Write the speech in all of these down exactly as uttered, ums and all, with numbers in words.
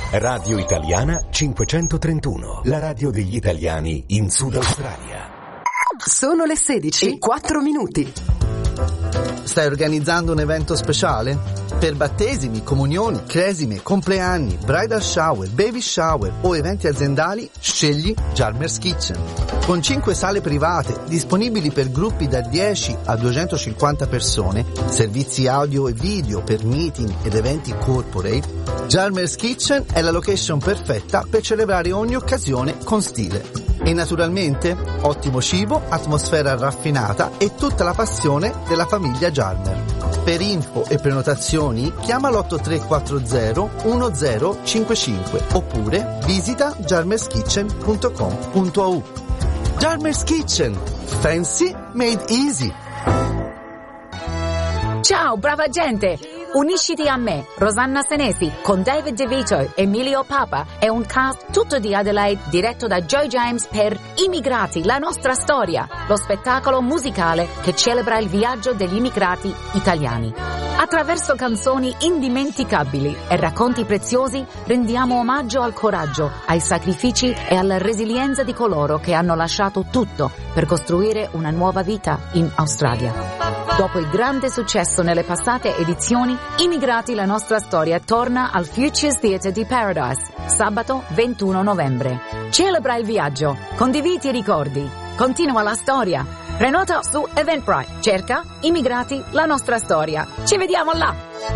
Radio Italiana cinquecentotrentuno, la radio degli italiani in Sud Australia. Sono le sedici e quattro minuti. Stai organizzando un evento speciale? Per battesimi, comunioni, cresime, compleanni, bridal shower, baby shower o eventi aziendali, scegli Jarmer's Kitchen. Con cinque sale private disponibili per gruppi da dieci a duecentocinquanta persone, servizi audio e video per meeting ed eventi corporate, Jarmer's Kitchen è la location perfetta per celebrare ogni occasione con stile. E naturalmente ottimo cibo, atmosfera raffinata e tutta la passione della famiglia Jarmer. Per info e prenotazioni chiama l'otto tre quattro zero uno zero cinque cinque oppure visita jarmers kitchen punto com punto a u. Jarmer's Kitchen, fancy made easy. Ciao brava gente, unisciti a me, Rosanna Senesi, con David DeVito, Emilio Papa e un cast tutto di Adelaide diretto da Joy James per Immigrati, la nostra storia, lo spettacolo musicale che celebra il viaggio degli immigrati italiani. Attraverso canzoni indimenticabili e racconti preziosi rendiamo omaggio al coraggio, ai sacrifici e alla resilienza di coloro che hanno lasciato tutto per costruire una nuova vita in Australia. Dopo il grande successo nelle passate edizioni, Immigrati la nostra storia torna al Futures Theatre di Paradise, sabato ventuno novembre. Celebra il viaggio, condividi i ricordi, continua la storia. Prenota su Eventbrite, cerca Immigrati la nostra storia. Ci vediamo là!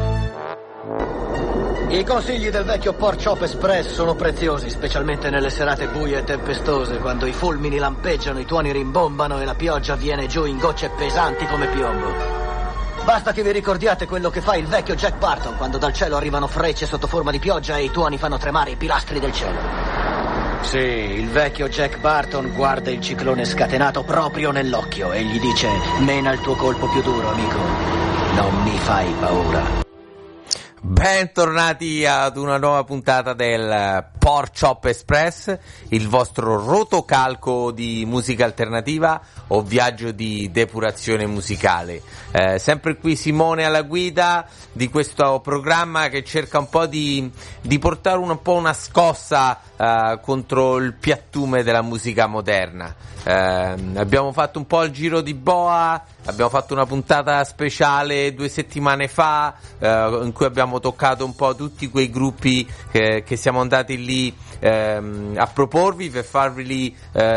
I consigli del vecchio Pork Chop Express sono preziosi, specialmente nelle serate buie e tempestose, quando i fulmini lampeggiano, i tuoni rimbombano e la pioggia viene giù in gocce pesanti come piombo. Basta che vi ricordiate quello che fa il vecchio Jack Barton quando dal cielo arrivano frecce sotto forma di pioggia e i tuoni fanno tremare i pilastri del cielo. Sì, il vecchio Jack Barton guarda il ciclone scatenato proprio nell'occhio e gli dice: mena il tuo colpo più duro, amico. Non mi fai paura. Bentornati ad una nuova puntata del Pork Chop Express, il vostro rotocalco di musica alternativa o viaggio di depurazione musicale. Eh, sempre qui Simone alla guida di questo programma che cerca un po' di, di portare un, un po' una scossa eh, contro il piattume della musica moderna. Eh, abbiamo fatto un po' il giro di boa, abbiamo fatto una puntata speciale due settimane fa eh, in cui abbiamo toccato un po' tutti quei gruppi eh, che siamo andati lì ehm, a proporvi per farvi lì eh,